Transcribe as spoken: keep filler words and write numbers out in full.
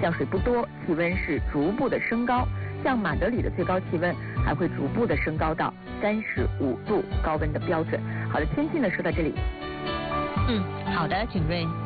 降水不多，气温是逐步的升高。像马德里的最高气温还会逐步的升高到三十五度高温的标准。好的，天气呢说到这里。 嗯，好的，景睿。